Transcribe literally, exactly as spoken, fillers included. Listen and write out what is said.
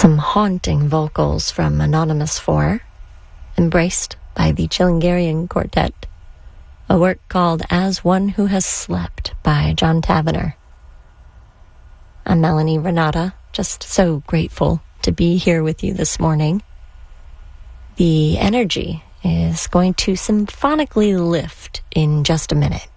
Some haunting vocals from Anonymous four, embraced by the Chilingarian Quartet, a work called As One Who Has Slept by John Tavener. I'm Melanie Renata, just so grateful to be here with you this morning. The energy is going to symphonically lift in just a minute.